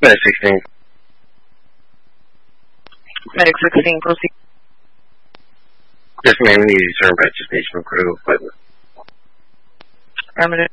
Medic 16. Medic 16, proceed. Yes, ma'am, we need to turn back to station crew equipment. Affirmative.